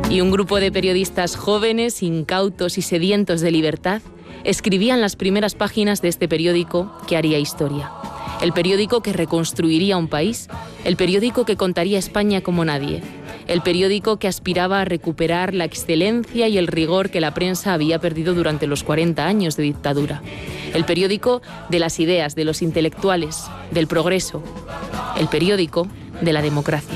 Y un grupo de periodistas jóvenes, incautos y sedientos de libertad escribían las primeras páginas de este periódico que haría historia. El periódico que reconstruiría un país, el periódico que contaría España como nadie, el periódico que aspiraba a recuperar la excelencia y el rigor que la prensa había perdido durante los 40 años de dictadura, el periódico de las ideas, de los intelectuales, del progreso, el periódico de la democracia.